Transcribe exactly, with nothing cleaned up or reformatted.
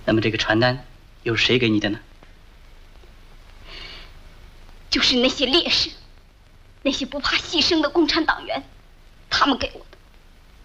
那么这个传单又是谁给你的呢？ 就是那些烈士，那些不怕牺牲的共产党员，他们给我的。